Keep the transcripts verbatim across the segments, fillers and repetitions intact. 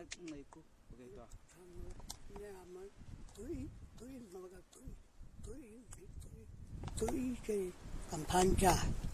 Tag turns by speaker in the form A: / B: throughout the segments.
A: này cô cái đó
B: nhà mà tôi tôi mà cái tôi tôi tôi tôi cái kampanja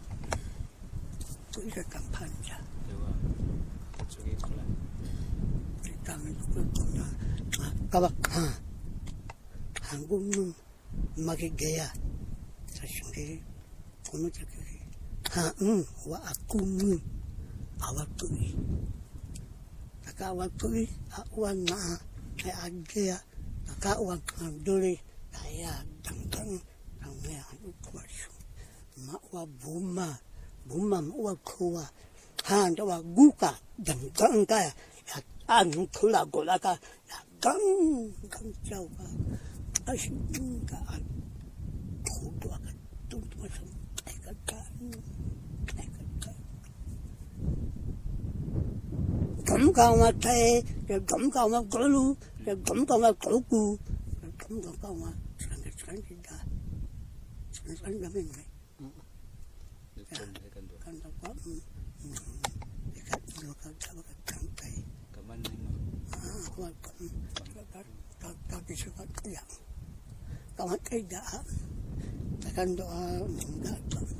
B: tôi cái kampanja
A: được rồi chỗ cái khởi
B: cái kami tôi cũng là các bạn 한국은 음악에 개야 사실 보는 저기 하응 와 아꿈은 아와뚜이 아까 아와뚜이 아와나 아게야 아까 아와칸돌이 아야 당당 당내 한국과쇼 마와 부마 부마 와 코와 한자와 구가 당당가 야 안은 콜라고라가 야 강강자와 아쉽다. 도도가 뚱뚱해서 애가까 애가까 검가마타에 검가마 걸루 검가마 걸고 검가마 산게 산기다 산산가 맨네 간다 봐 내가 너가 잡아가 강가에
A: 가만 있는
B: 아 그거 다 다기 시작 야 kawan tidak takkan doa enggak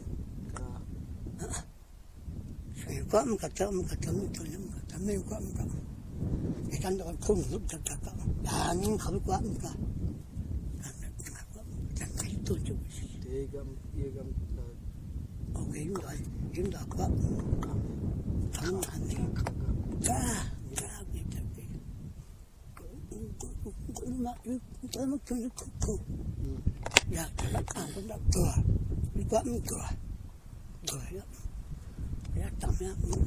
B: saya kok mengkata mengkata mengkata mengkata mengkata ikan doa pun sudah cakap dan kalau kok enggak dan itu juga
A: tegam tegam
B: oke ini ini dah kok kamu nanti dah dah gitu mak itu mak tuh kuku ya kan sudah tua juga tua tua ya ya tamnya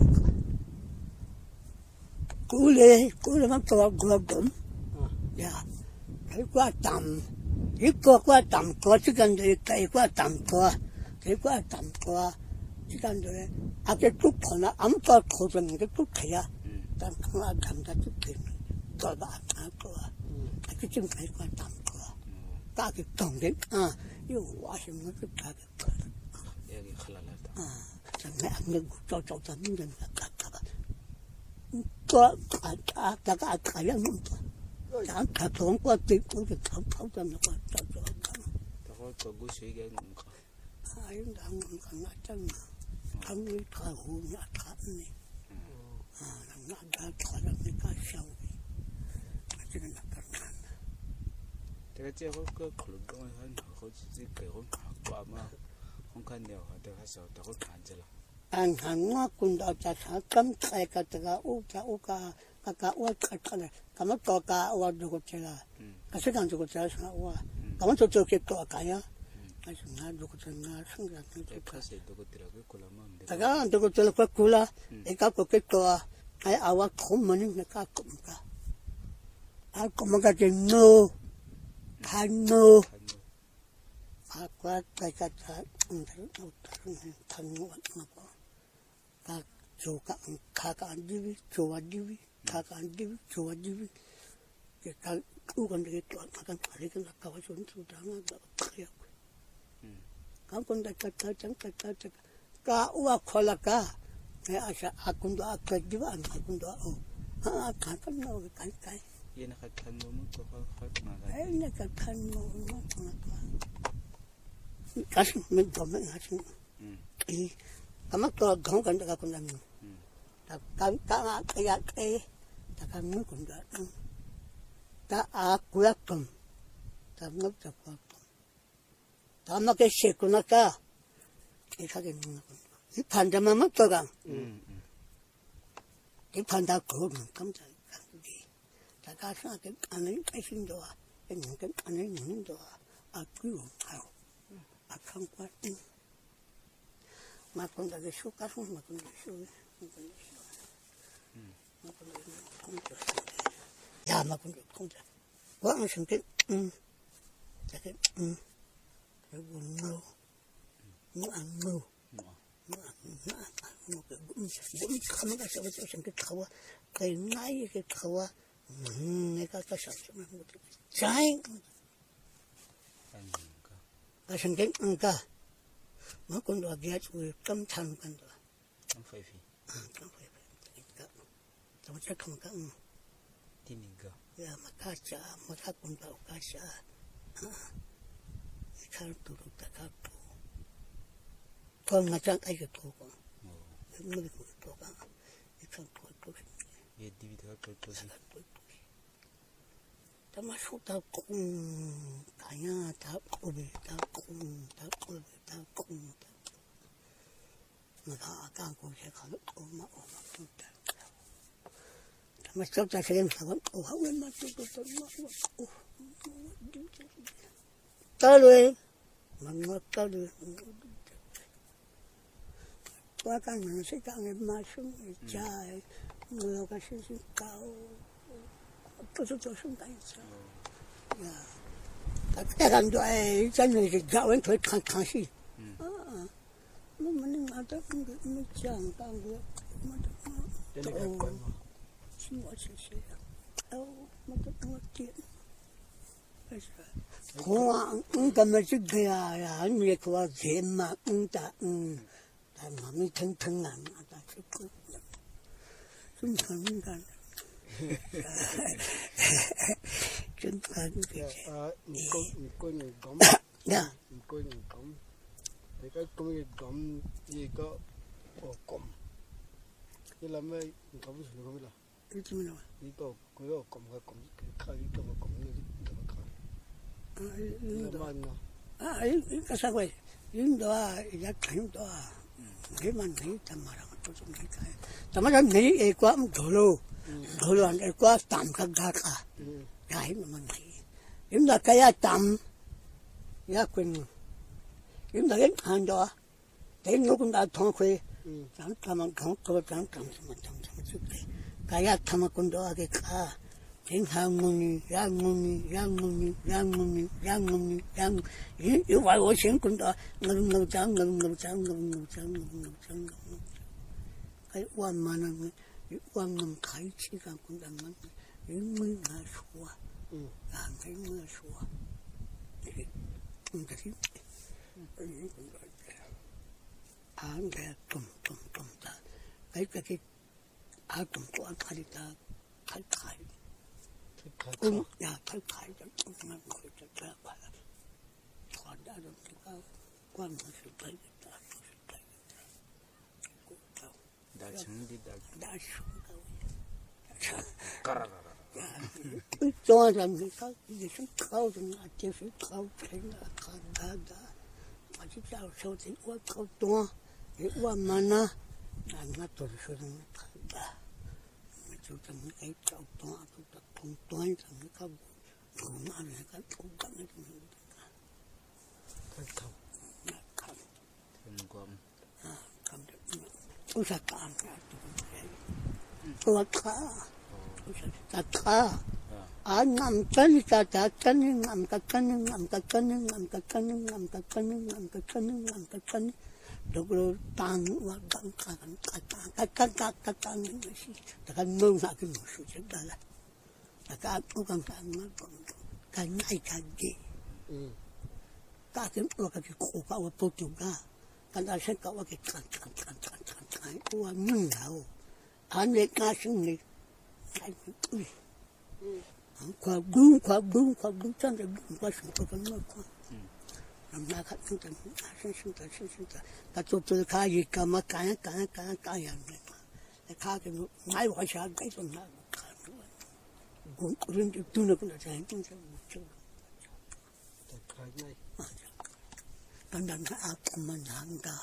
B: kule kule mak tua gua gum ya cái qua tầm cái qua qua tầm qua chỉ cần để cái qua tầm qua cái qua tầm qua chỉ cần để à cái chút thôi nó ấm qua thôi rồi cái chút kia đang không ăn thằng ta chút kia rồi bạn ăn qua cái chân phải qua tầm qua ta cái tổng đến à yêu quá xem nó cái ta cái
A: cái khởi là
B: à chẳng lẽ ăn được cho cho tấm nhân là cả cả có cả cả cả cả cả những chẳng cả tổng qua tiếp cũng được thấu thấu cho nó qua cho cho
A: ta có có bút suy cái ngủ không
B: ai đang ngủ còn ngã chân thằng ấy thở hù nhã thắt này à thằng nó đã thở ra cái cái sâu cái này là cái
A: cái chế có cái khởi động hơn họ chỉ cái họ qua mà không cần nhiều họ đều hay sao ta có hạn chế là
B: anh hàng ngõ cũng đã trả trả cấm cái cái cái u cái u cái cái cái u cái cái này cái mà có cái u được cái chơi là cái sự kiện được cái chơi là u cái mà cho cho cái cái cái ya cái sự kiện được cái là sinh ra cái
A: cái sẽ được cái là cái cola mà
B: cái cái được cái là cái cola cái cái cái cái cái u không mình cái cái cũng cái à cũng cái cái no Hano, aku ada kata untuk tanu apa? Kak juga kakak andiwi, coba diwi, kakak andiwi, coba diwi. Kita bukan begitu, akan hari kita kawan sudah nggak kaya. Kamu pun ada kata jangan kata jangan. Kak uak kolak kak, ya asal aku doa kerja, aku doa oh, ah kakak mau kai kai.
A: Iya nak kan mau tu kau kau mana?
B: Eh nak kan mau mau mana? Kasih minta kasih. Eh, kamu tu gong kan tak kau nak. Tak kan tak kaya kaya, tak kan mau kau nak. Tak aku lakum, tak mau tak kau. Tak mau ke sekolah nak. Eh kau ni nak. Ini pandai mama tu kan. Ini pandai kau nak kamu tak. Takasa cái anh ấy cái sinh đồ cái những cái anh ấy những đồ à cứ thảo à không quá tin mà còn là cái số cá không mà còn là số mà còn là số mà còn là không được ya mà còn được không được quá mà sinh cái um cái cái um cái buồn ngô ngô ăn ngô ngô ăn ngô ăn ngô cái bụng bụng không có sao sao sinh cái thảo cái ngay cái thảo người ta có sản xuất một trái cái sản phẩm người ta mà con đồ kia chú cấm thành con đồ
A: cấm phải phi
B: à cấm phải phi trong chắc không cấm
A: Tininga.
B: Ya makacha, makakunda ukasha. Ikarturu takatu. Kau macam aja tu kan. Mungkin tu kan. Ikan tu tu.
A: Ya di bidang tu tu.
B: Termasuk tak kong, kaya tak kong, tak kong, tak kong, tak kong. Maka akan kau cakap oma oma kita. Termasuk tak sering kawan, oh awak masuk ke rumah, oh. Tahu, mana tahu. Kau kan masih tak masuk, cai, mula kasih kau. Terus terus tak bisa. Ya, tapi kan tu eh, jangan jauh tu kan kan sih. Ah, mana ada macam kan dia, mana.
C: Jadi apa?
B: Semua sih. Oh, mana mati. Kau engkau masih dia ya, ni kau jema engkau eng, tapi mami teng-tengan ada cukup. Sumpah engkau. Chúng ta
C: ya ngko ngko ngom
B: ya
C: ngko ngom thì cái công nghiệp gom gì có ở gom như là mấy gom gì không biết là
B: cái gì nữa
C: đi có cái ở gom cái gom cái khai cái gom gom như thế mà khai là mà nó
B: à ấy cái sao vậy những đó giá thành đó cái mà thấy tầm mà tôi không thấy cái tầm mà thấy ấy quá một chỗ luôn chỗ luôn ấy quá tạm các gà cả cái mà mình thấy những đó cái tạm giá quên những đó cái hàng đó cái lúc chúng ta thong khuê chẳng tham ăn không có chẳng chẳng mà chẳng chẳng chút cái cái tham ăn con đó cái cả chính hàng mùng giang mùng giang mùng giang mùng giang mùng giang những những vài bộ chuyện con đó ngâm ngâm chẳng ngâm ngâm chẳng ngâm ngâm chẳng ngâm ngâm chẳng ngâm cái quan mà nó những quan ngâm khai chỉ càng con đang ngâm những mưa ngã xua làm cái mưa xua không cái gì những con đó ăn cái tôm tôm tôm ta cái cái cái ăn tôm của ăn khai ta khai khai cũng nhà khai khai cho chúng ta ngồi cho ta phải thoát ra được cái quan hệ sự thấy ta sự thấy cũng đâu
A: đã chứng đi đã
B: đã xuống đâu
A: cà
B: cho rằng người ta gì xuống khâu thì là chỉ phải khâu thấy là khâu đã đã mà chỉ sao sau thì qua khâu to để qua mà nó làm nó tôi sẽ làm nó đã chúng ta mới cái cháu to chúng ta không toán rằng nó không không ăn này cái không ăn này không
C: cái khâu
B: không
A: thêm gom
B: à không được tôi sẽ làm cái tôi khá tôi sẽ khá à ngắm chân ta ta chân ngắm cái chân ngắm cái chân ngắm cái chân ngắm cái chân ngắm cái chân ngắm cái chân lúc đó tăng và tăng cả cả cả cả cả cả cả những cái gì, ta cần nâng ra cái một số chuyện đó là, ta cả cũng cần cả nó còn cái này cái gì, cả cái của cái khổ cả của tôi chúng ta, cái đó sẽ có cái cái cái cái cái cái cái của những nào, anh ấy cá sinh này, cái gì, qua đúng qua đúng qua đúng chân là đúng qua sự của nó qua. Nampak kat tu kan, asyik sudah, asyik sudah. Kata tu kaya kama kaya kaya kaya kaya mereka. Kaya tu mai wajah kaya tu nak kaya. Gurun tu tu nak nak cakap tu macam.
C: cái khai này
B: Pandang aku menangga.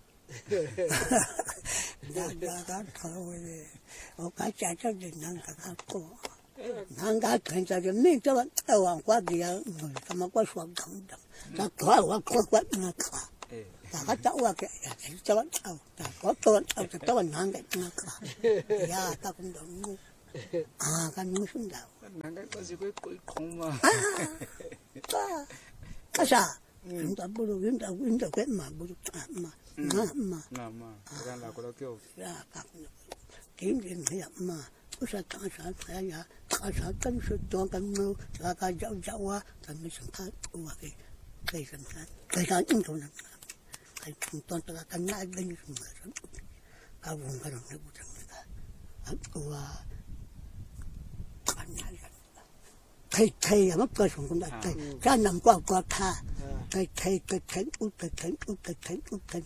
B: Dah dah dah tahu ni. Orang cakap dia nangga aku. Nangga kan saja ni tu orang kuat dia, sama kuat suam dam. Ta có qua qua qua nó cả, ta có cháu qua cái, cháu cháu, ta có cháu cháu cháu ngang cái nó cả, ya ta cũng懂，啊，cái nó xuống đầu,
A: nang cái có gì cái cuối cùng mà
B: à, cái sao, chúng ta bù chúng ta chúng ta cái mà bù mà mà mà,
A: mà mà ra là có đó kêu
B: ya các kiếm tiền hay mà, có sao ta sao phải ya, ta sao cân sự toàn cân nô, ta cái cháu cháu á, ta mới sang thắt qua cái cái gì đó, cái đó cũng không được, cái toàn tất cả cái này bên như thế này, cái vùng cái đó này cũng chẳng được, cái qua cái thầy thầy là mất cơ sống cũng đã thầy cha nằm qua qua tha thầy thầy thầy thầy út thầy thầy út thầy thầy út thầy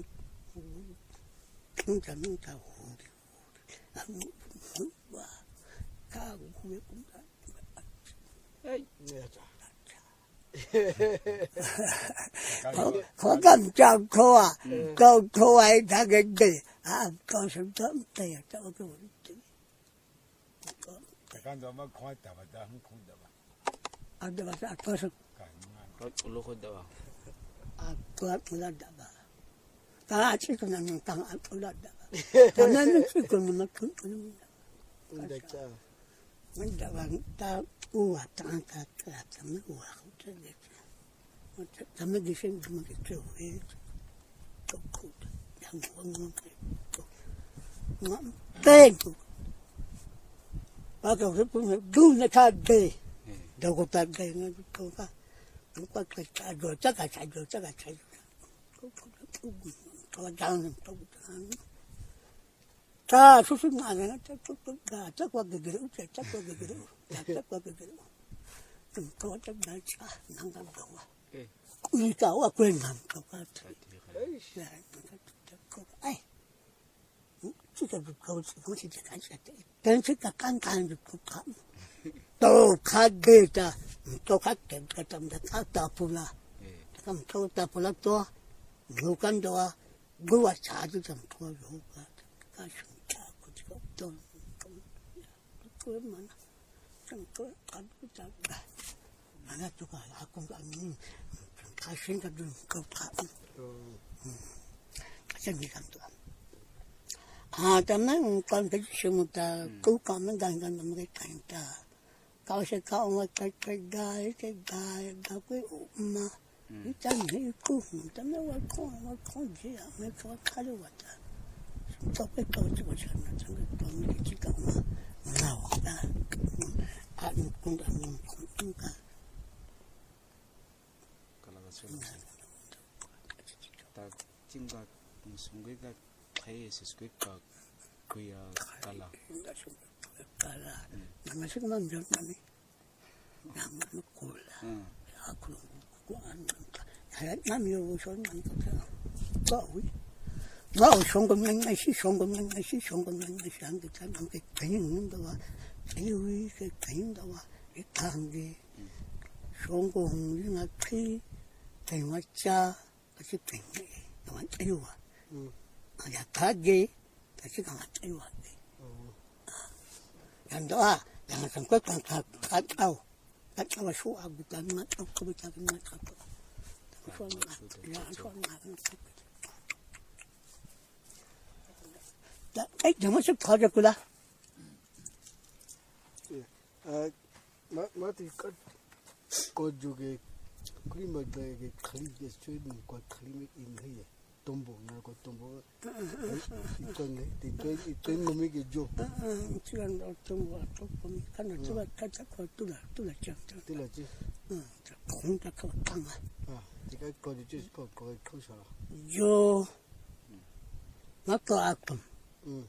B: không chẳng những sao và ca cũng không biết cũng đã khó cầm trong khô à câu khô ấy đã cái gì à con sống thấm tiền cho cái vấn đề
D: kan do ma khoi ta ba da hu da ba
B: ada bahasa apa sih
A: Ulu ko daw.
B: aku ada dah tak asyik kena tentang aku dah karena itu kena makan
C: Unda cha.
B: mendapat tak uat tak tak tak sama uat tu je sama di sini cuma itu tu kau yang ngomong tu ngapain tu Baca aku pun dulu nak ada, dah aku tak ada ni tu kan, aku tak ada, tak ada, tak ada, tak ada. Kau jangan tu jangan. Tak susu mana, tak tak tak, tak kau gegera, tak kau gegera, tak kau gegera. Kau tak baca, nangkap kau. Kau tahu aku yang nangkap kau. Eh, kita kau kau sih jangan cakap. Dan kita kan kan bukan, tu kaget, tu kaget kata mereka tak pula, kamu tahu tak pula tu, bukan doa, gua sahaja jam tu juga, kasih aku juga tu, tu mana, jam tu aku tak, mana tu kan aku kan, kasih kan tu kau tak, kasih ni kan tu. Ah, tapi kan kerja semua kau kamu gangan mereka itu. Kau sekarang mereka kerja, kerja, tapi umma, itu ni kau, tapi awak kau, awak kau dia, mereka kalau ada, tapi kau cuba cakap, jangan kau mereka cakap mana awak, ah, kau dah mungkin kan.
A: Kalau macam tak tinggal sungguh kan. Hey, sesuai kak kuya kala.
B: Kala. Nama saya mana jauh mana? Nama Mukula. Aku kuan. Saya nama yo son mana tu? Kau. Kau songkom nang nasi, songkom nang nasi, songkom nang nasi. Ang kita nang kekain nang dawa. Ayuh, kekain dawa. Ikang di. Songkom nang kekain. Kekain macam kasi kekain. Kawan ayuh. Ada kaji, tapi kan ada juga. Yang doa, jangan sampai kan kan tahu, kan tahu suah bukan macam kebijakan macam tu. Suami, ya suami macam tu. Dah, eh jangan sekarang pula.
C: Ah, mak mak tu kat kau juga kelima dia kali dia sudah kau kelima ini. Tumbuh, nak kau tumbuh. Itu ni, itu itu ngomong ke jo.
B: Jangan tumbuh, tumbuh. Kan tu lah, kata kau tu lah, tu lah cak.
C: Tu lah je.
B: Hmm, kau tak kau tang ah.
C: Ah, jika kau jadi kau kau kau salah.
B: Jo, nak kau apa?
C: Hmm.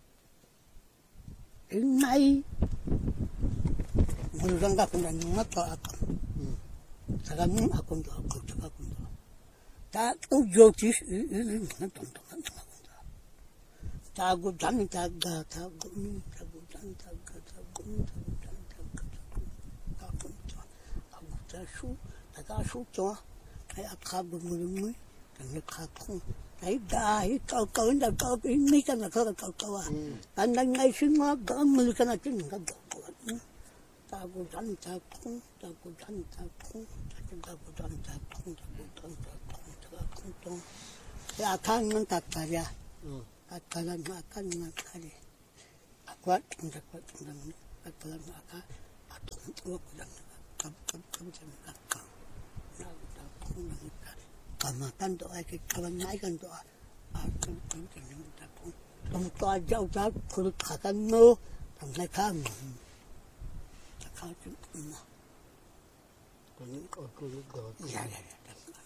B: Ini, mungkin kau pun nak kau apa? Hmm. Sekarang aku tu aku tu aku tu. Tak ujung sih, ini mana tonton tonton tonton. Tak aku jangan tak gak, tak aku ni, tak aku jangan tak gak, tak aku ni, tak aku jangan tak gak, tak aku tu. Aku tak su, tak aku su tu. Saya aku bermula-mula, dan aku, saya dah, kau kau ini kau ini kan kau kau kau ah. Andang ngai semua kau melihat macam ni kau kau. Tak aku jangan tak aku, tak aku jangan tak aku, tak aku jangan tak aku, tak aku jangan tak aku. Untung, ya akan mentakar ya, akalan akan mentakar. Aku tidak kuat dengan akalan akan, aku tidak kuat kab kab kab jangan akal. Ya aku mentakar. Kamakan doa kawan naikkan doa, aku tidak mentakar. Kamu doa jauh jauh kurut kakan no, sampai kamu. Cakap cuma.
C: Kau kau kau kau.
B: Ya ya ya.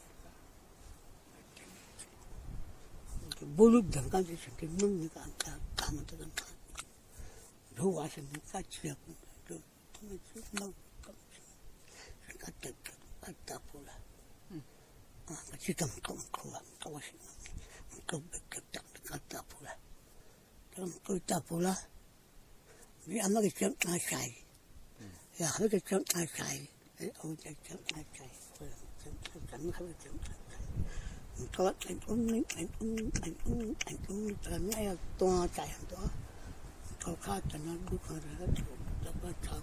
B: Bulut dan kan sih mungkin kan kamu tu kan luas ni kaciak tu no ka te ka ta pula ah ka chi kam kom ko ka wa shi ko ka ta ka ta pula kam ko ta pula ni amma ke chang a sai ya ha ke chang a sai e o ke chang a sai ko kan ka ke chang có anh cũng anh cũng anh cũng anh cũng là ngay to chạy to có khác cho nó đúng rồi đó đó là chọn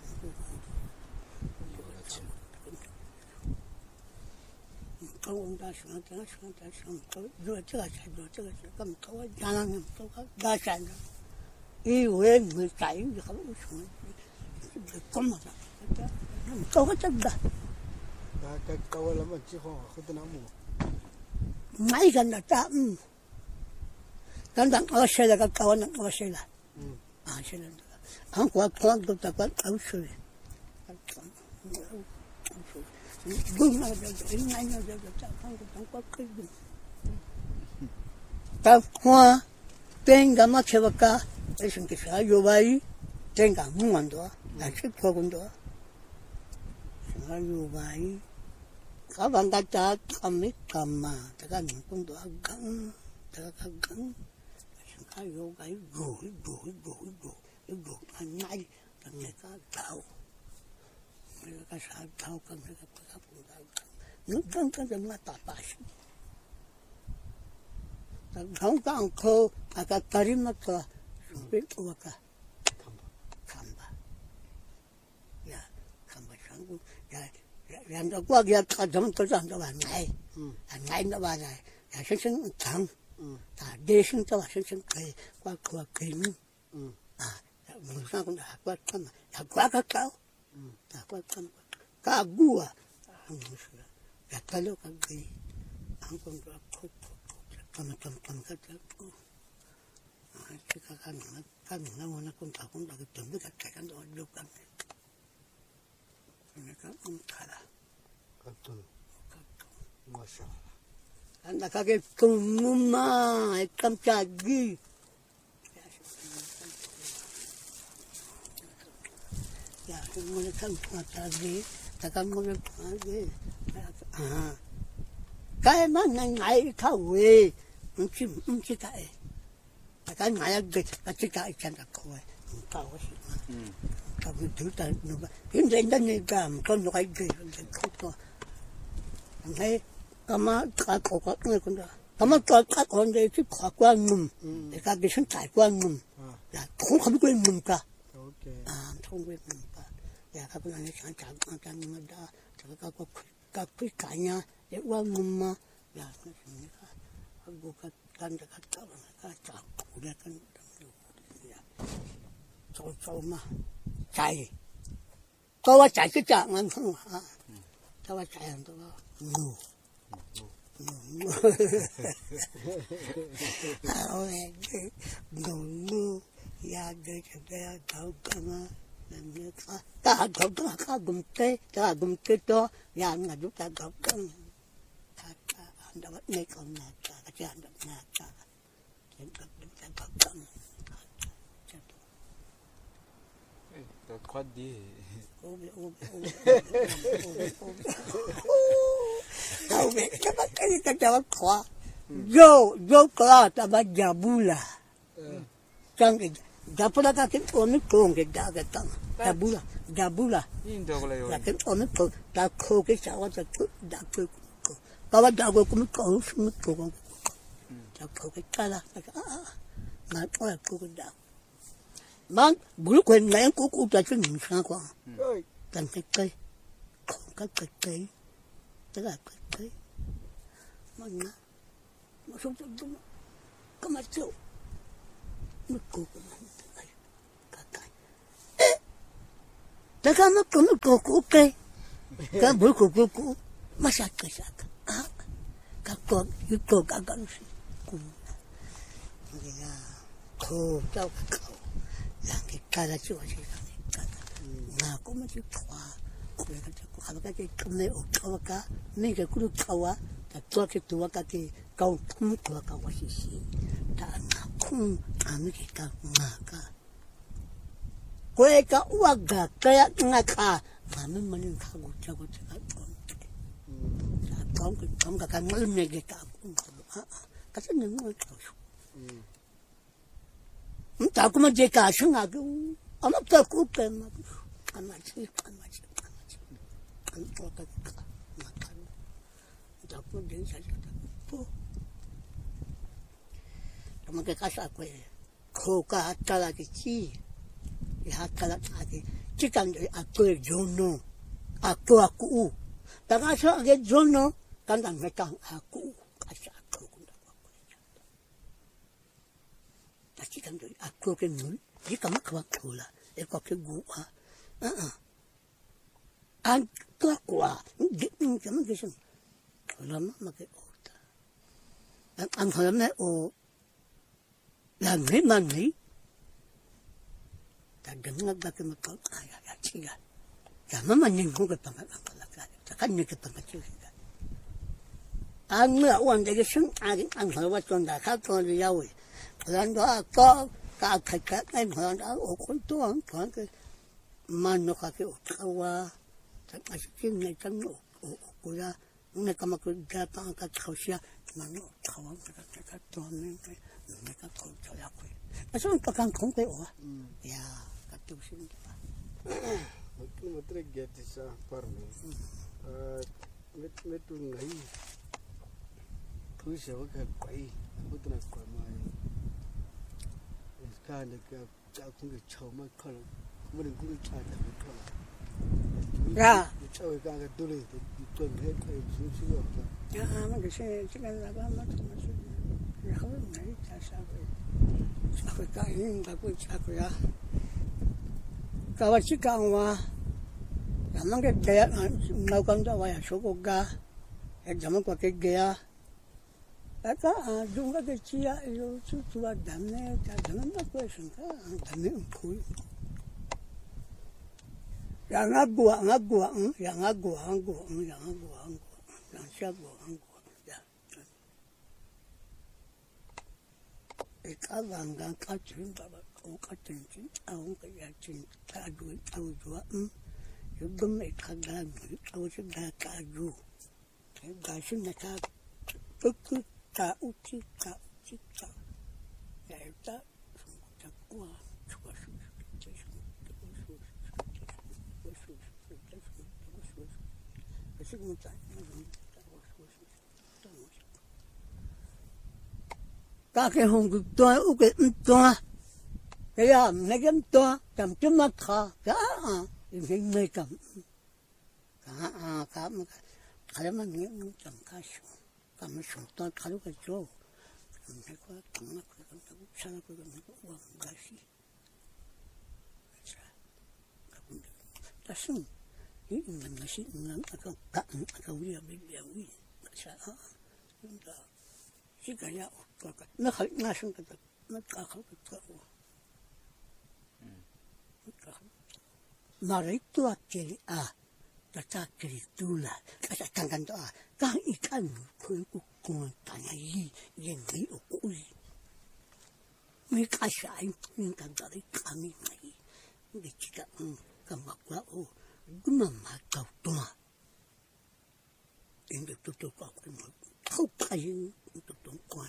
B: có ông ta sáng ta sáng ta sáng có rồi chưa chạy rồi chưa chạy cầm có gia năng có đa chạy đó ý huế người chạy thì không có xuống có mà có cái chân đó
C: cái câu là mình chỉ họ không thể nào mua
B: mấy gần là ta um gần đang ở xe là cái cầu nó ở xe là à xe là anh qua qua tôi ta qua ở xe đúng là cái ngay nó giờ ta không có không có cái gì ta hoa tên cái mà chơi cả cáiสิ่งที่saya jual tên cái muốn ăn đó là chỉ có con đó saya jual các bạn ta cha cầm ít cầm mà ta cái những con đó gắn ta cái gắn cái vô cái gối gối gối gối cái gối anh ngay thằng này cái tàu cái cái sao tàu cái cái cái cái con đó nước căng căng mà ta phải ta không có ăn khô à cái cái mà cái biết qua cái khăm ba ya khăm ba sáng cũng ya làm cho qua kia ta giống tôi làm cho bạn này, anh này nó bà này, là sinh sinh thằng, ta đi sinh cho bà sinh sinh cây qua qua cây nữa, à, mình sao cũng đã qua cắm, đã qua các cháu, đã qua cắm, cá bùa, không được, đã cái lúc cái gì, anh cũng đã có cầm cầm cầm cái cháu, à, cái cái cái nó cái nó nó cũng thằng cũng đã cái chuẩn bị cái cái cái đó được cái này, cái cái ông thà là
C: Betul. Masya Allah.
B: Anda kakek kumuma, ikam cagi. Ya, kumuna kan cagi, takkan muna cagi. Ah, kaya mana ngai kawe, mungkin mungkin kaya. Takkan ngai agak, tapi kaya canda kawe, kawe sih. Kawe tu tak nuba. Ini dah ni gam, kau nak agak, kau tu. Thấy mà cả cổ cả người con đó, mà cả cả con đấy chứ cả quan mồm, để cả cái sinh trải quan mồm, là không không quên mồm cả, à không quên mồm cả, là các bạn ấy sáng sáng sáng sáng mà đã, cho các các các cái cả nhà để quan mồm mà, là cái gì cả, các bộ các căn các các các các cháu cụ đấy căn, cháu cháu mà chạy, cháuว่าchạy cái trạng anh không à, cháuว่าchạy anh đó. Ngu, ngu, ôi ngu ngu, ya đây cho cái đầu cái mà, mình cái ta đầu cái cái gum tê, ta gum tê to, ya ngã giúp ta đầu cái, ta ta anh đã bắt mấy con nè, ta cái chân anh đã nè, ta cái cái cái đầu cái,
A: cái khoát đi.
B: Tahu be, cepat kali kita jawab kau. Jo, jo kau tambah jabula. Jangan jabula kan kita orang kong kita kita jabula, jabula.
A: Ini dah kalau
B: Lah kita orang kong, dah kong kita jawab dah dah kong. Kalau dah kong kong kong semua kong. Dah kong kita lah, ah, nak orang kong dah. Mang bulu quen này cũng cũng là cái nhìn xa quá, cần cái cây, không có cái cây, tức là cái cây, mà nó, mà sống trong trong, có mà chịu, nó cố cũng không được, cái cây, tất cả nó cũng nó cố cố cây, cái bulu cố cố cố, mà sao cái sao cái, à, cái con, cái con cái con gì, cũng, cái là khô cháu khô. Là cái cái là chưa gì cả, mà cũng mới chịu thua, cũng là cái cái cái cái cái này ở chỗ cái này cái cũng thua á, cáiตัวcáiตัวcái cái câu khôngตัวcáiว่าgì gì, ta ngã không, à mấy cái cái ngã cái, 고에가 우아가 그야 응아가 가면 뭐는 가고 저거 제가 좀 자, 다음 그 감가 간을 내게 가고 아 가서 넣는 걸 가서 음 자꾸만 제가 생각하고 아마 더 굽게 막 아마지 아마지 아마지 안 좋다 막 자꾸 내 자식다 또 아무게 가서 그 코가 따라겠지 이하탈하게 지간들 아그 존노 아그 아쿠 나가서 하게 존노 간단 메강 아쿠 가서 아쿠 군다고 다 지간들 아쿠게 물 이까 막 그만 돌아 이거 그 구아 어어 안 그거와 좀 그래서 그러면 막게 오다 안 그러면 오 나네 만네 dengan bagi mereka ayah ya ciga, jangan menyinggung kepada mereka. Takkan ni kepada ciga. Anu awak jadi seng, ang ang awak tuan dah kau tuan dia awak. Orang tu aku kau kerja, ay orang tu aku tuan tuan ke mana kau utawa, tak masih ni kan aku ya, ni kamu kerja tak angkat kau sia, mana utawa mereka tuan ni mereka kau tu aku. Macam pakai kongkoi awak, ya.
C: Aku matre get sa parme. Ah, met metu ngai. Puisa wa ka kwai. Aku tu nak kwai mai. Kan ni ka ka kung ke chau ma khala. Mo ni kung cha da ma khala.
B: Ya.
C: Chau ka ka tu le tu tu ne ka su su wa ka.
B: Ya, ma ke se se ka la ba ma tu ma su. Ya ho nai ta sa ko. Aku ka hin ka ku cha ko ya. Kawan si kawan, zaman kita melakukan tu awak suka, zaman kau kerja, kata juga kerja itu tu ada damai, zaman tak kau sangka damai umpui. Yang aku, yang aku, yang aku, yang aku, yang aku, yang siapa, yang aku, ya. Ikan bangga kacang bapa. Ông có tình chính, ông có gia trình, ta đuổi, tao dùa, ừm. Dù bấm mẹ khá đá người, tao sẽ đá cả dù. Thế gà xin là ta, cứ cứ ta út chí, ta út chí, ta. Vậy ta, không có ta qua, chua su su, ta su, ta su su, ta su su, ta su, ta su su. Cái sức một tay, nó dùng, ta su su, ta su su. Các cái hông cực toa, út cái ừm toa. Kaya medem to tam cuma kha ka ini medem ka ka kalau mana ni tam kasu kami sultan kalau kerja kami kau tengah kau tengah sana kau kami kau uang kasih tasum ini masih ini agak tak agak wia wia wia saya kita si kaya kau nak nak sung kita nak kau kau Mari tu akili ah, tak akili tu lah. Kata tangkan tu ah, kang ikan kau kau tanya ini yang ni okui. Mereka saya ini kan dari kami ni. Mereka um kamak kau, guna macam tu ah. Ini tu tu kau kau kau kain tu tu kau.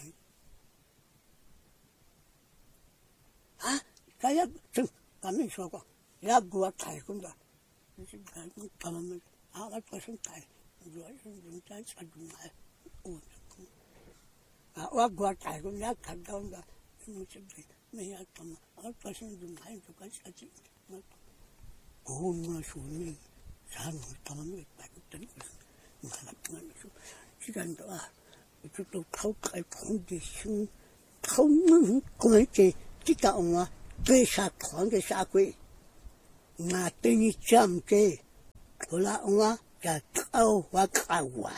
B: Ah, kaya tu kami suka. Ya gua tay cũng vậy, những cái cũng cầm mình, áo bắt qua sân tay, rồi dùng tay sạch dùng lại, ủa, áo gua tay cũng nhát cắt đâu vậy, mình sẽ bị mấy cái cầm, áo qua sân dùng lại cho cái sạch chỉ, ủa mà xuống đi, sao mà cầm mình tay cũng tính, mà làm ngay mà xuống, chỉ cần đó à, chúng tôi thấu cái phong đi xuống, thấu những cái gì, chỉ cả ông à, về sát thoáng cái sát quỷ. Nga tini cham ke kula nga ka kau wa kawa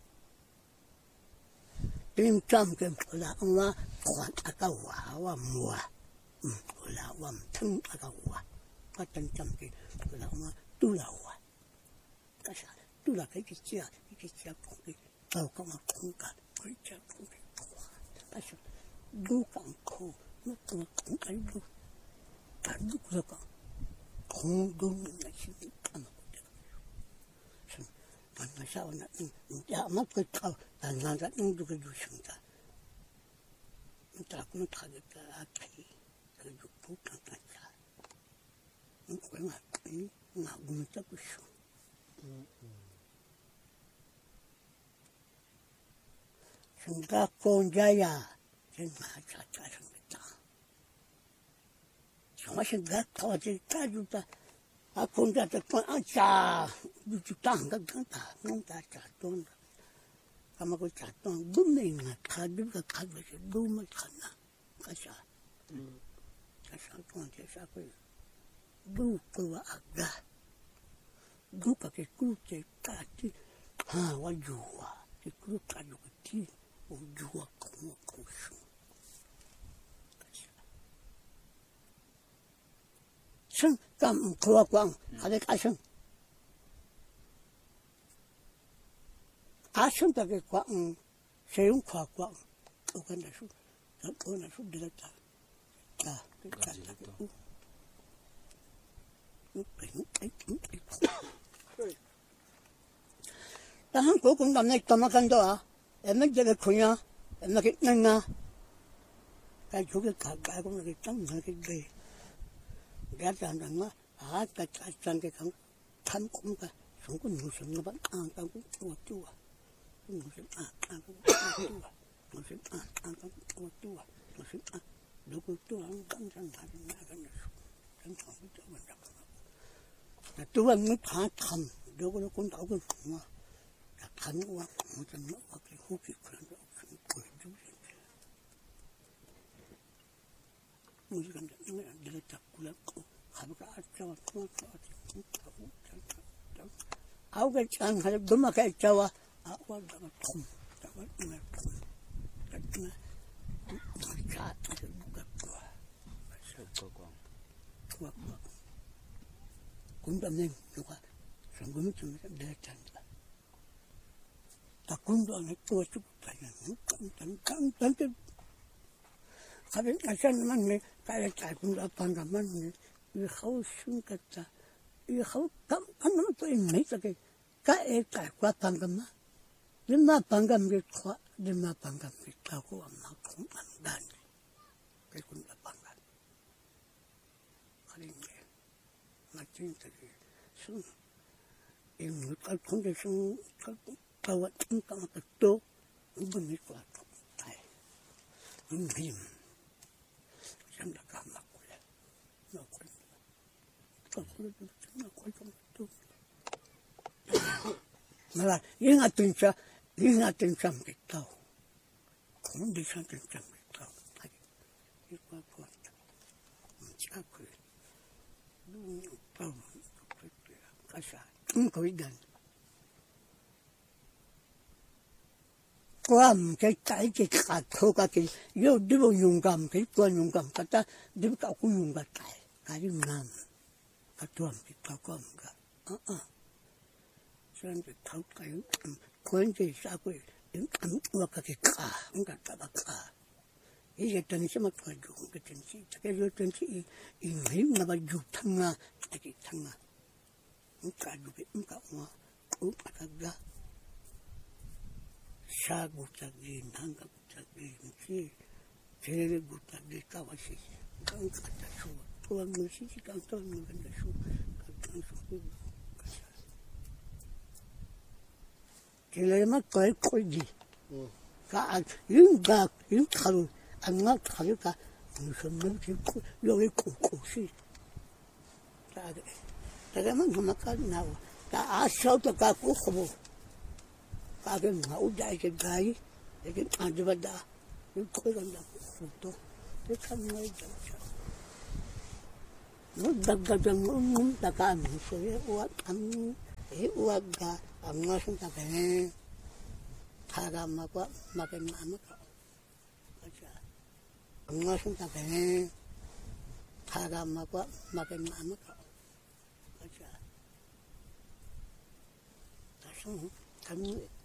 B: tin cham ke kula nga kwan akawa wa mua kula wa thung akawa ka tin cham ke kula nga tu la wa ka sa tu la cái cái chia cái chia phong ke tao ka ma phong ka cái chia phong ke ka sa du kan ko nó kan kan ai du ka du ka 공동의 신이 까먹고 되거든요. 만나샤오나 야만 그까 난난자 능두게 주신다. 따라꾸는 타겠다 아피 그 육부 깜깜자. 그거는 이 나무는 잡으셔. 생각본자야 정말 자자성했다. 정말 생각하지 따주다. 아 본자도 아자 누주다 안 간다. 농다 자돈다. 아마고 자돈 눈매나 가비가 가비가 눈을 갔나. 가자. 가자 본자 사고 누구와 아가 누가 그 그렇게 까지 아 와주와 그 그렇게 아주 티 우주와 공을 고수. 성, 깜, 그와광, 가득 아성. 아성다게 광, 세용 과광, 오간다 수, 오간다 수, 되겠다. 자, 그까지. 나한 고공 남네 떠마간다. 애만 제가 그냥 애만 get는가 가 저게 가고 나게 짱 나게 돼 내가 안다가 아까 짠게 강 탐콤가 저거 무슨 거 봐. 안 가고 또 또 무슨 아 가고 또 무슨 아 가고 또 또 무슨 아 누구 또안 깜짝 다른 나가는 수 깜짝 또 만나고 또 한번 다탐 누구를 건 나오고 뭐 가는 거야 무슨 뭐 혹시 그런 거 없으면 보여주세요. 우리가 내가 자꾸 잡고 가보가 아짜와 토마토 하고 아우가 짠 하려 너마가 있자와 아우가 나가 통 나가 이말 통 나가 자 아주 누가 좋아
A: 실거광
B: 좋아 군담내 누가 성금이 좀 내가 짠다. 다 군도 안 했고 죽고 다니는 깜깜깜깜 가면 아산만 내 가야 짧은 아빠가만 이 하우 숨겠다 이 하우 깜깜만 또 있네 저게 가에 깔과 방금만 님마 방금 게 과, 님마 방금 게 타고 엄마 공안단 그 군다 방금 그런 게 마침 저기 숨 이 물깔 통제 숨 가와 깜깜하게 또 이분이 또 아이 이님 생각 안 맞고요. 놓고 또 그래도 놓고 또 말아 이 같은 차 이 같은 참 있다고 그런데 같은 참 있다고 이거 보았다. 자꾸 눈이 오빠고 가사 응 거기다 quam cái cái cái cả thô cả cái yêu đi vào dùng cầm cái quan dùng cầm cả ta đi vào cũng dùng cả cái cái dùng nam cả tuần cái thâu quam cả à à cho nên cái thâu cái quan cái sao cái những ăn uống cả cái cả những cái cả cả 이게 전시 막 가지고 그 전시 저게 전시 이 힘나 봐 육탕나 저기 탕나 가지고 뭔가 뭐 오빠가 사고자기 난가고자기 지 제레고자기 까와시 강가다 수 또한 것이 강도 있는 수 강도 수 제레마 거의 거지 가 윤가 윤가루 안나 가루가 무슨 놈지 여기 꼭꼭시 자게 내가만 그만까지 나와 다 아셔도 갖고 호보 가게 나오자 이게 가이 이게 안주받아 이거 거기가 또 이렇게 하는 거야 뭐 답답한 놈 다가 무서워 와 안, 이 와가 안 마신다 배 사람하고 막에 나무가 맞아 안 마신다 배 사람하고 막에 나무가 맞아 다시 감